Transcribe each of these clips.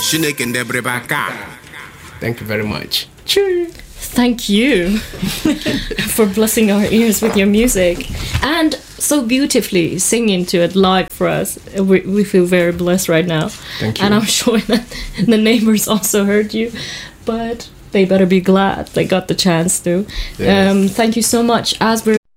Thank you very much. Cheers. Thank you for blessing our ears with your music and so beautifully singing to it live for us. We feel very blessed right now. Thank you. And I'm sure that the neighbors also heard you, but they better be glad they got the chance to. Yes. Thank you so much. As we're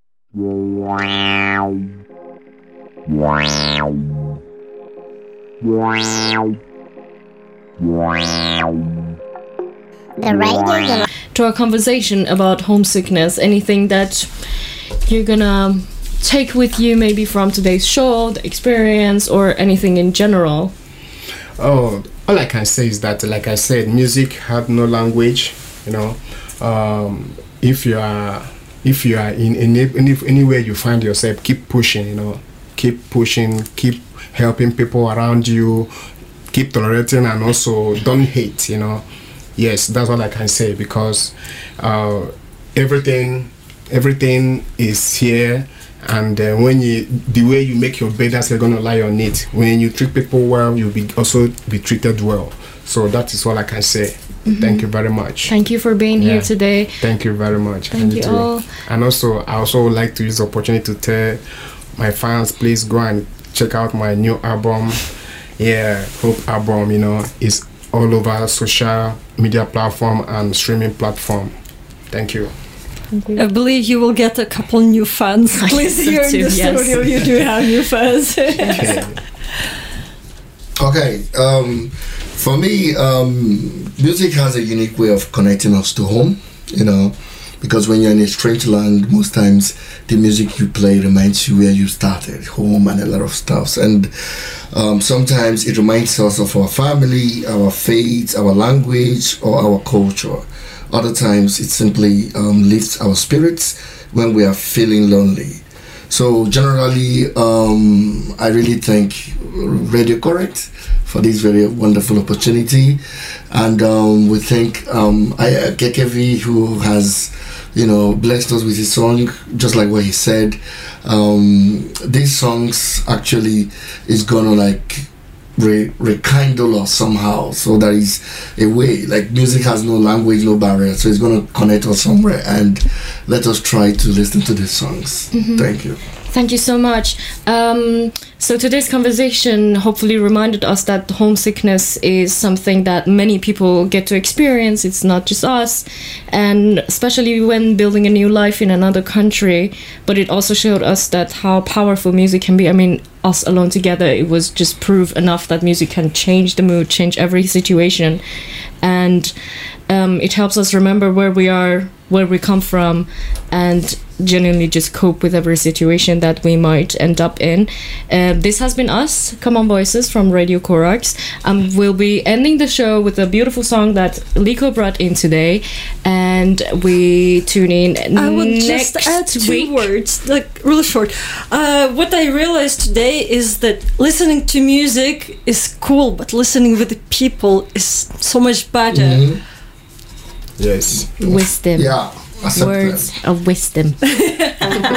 The radio. to our conversation about homesickness, anything that you're gonna take with you maybe from today's show, the experience, or anything in general? Oh, all I can say is that, like I said, music had no language. You know, if you are in anywhere you find yourself, keep pushing. You know, keep pushing, keep helping people around you, keep tolerating, and also don't hate. You know, yes, that's all I can say, because everything is here. And when the way you make your bed, that's you're gonna lie on it. When you treat people well, you'll also be treated well. So that is all I can say. Mm-hmm. Thank you very much. Thank you for being here today. Thank you very much. Thank you all. And also, I also would like to use the opportunity to tell my fans, please go and check out my new album. Yeah, Hope album. You know, is all over social media platform and streaming platform. Thank you. I believe you will get a couple new fans. Please, here in the studio, you do have new fans. Okay. For me, music has a unique way of connecting us to home, you know, because when you're in a strange land, most times the music you play reminds you where you started, home, and a lot of stuff. And sometimes it reminds us of our family, our faith, our language, or our culture. Other times it simply lifts our spirits when we are feeling lonely. So generally, I really thank Radio Correct for this very wonderful opportunity, and we thank KKV, who has, you know, blessed us with his song, just like what he said. These songs actually is gonna like rekindle us somehow, so there is a way, like music has no language, no barrier, so it's going to connect us somewhere, and let us try to listen to these songs. Mm-hmm. Thank you. Thank you so much. So today's conversation hopefully reminded us that homesickness is something that many people get to experience. It's not just us, and especially when building a new life in another country. But it also showed us that how powerful music can be. I mean, us alone together, it was just proof enough that music can change the mood, change every situation. And it helps us remember where we are, where we come from, and genuinely just cope with every situation that we might end up in. This has been us, Come On Voices from Radio Corax. We'll be ending the show with a beautiful song that Liko brought in today, and we tune in I would next just add two week. words, like really short. What I realized today is that listening to music is cool, but listening with the people is so much better. Mm-hmm. Yes. Wisdom. Yeah. Words of wisdom.